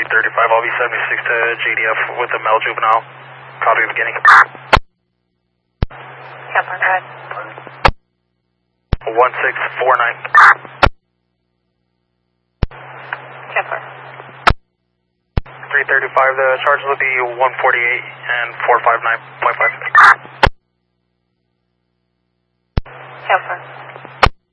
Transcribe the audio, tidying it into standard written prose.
335, I'll be 76 to JDF with a male juvenile. Copy beginning. Kepler, go ahead. 1649. Kepler. 335, the charge will be 148 and 459.5. Kepler.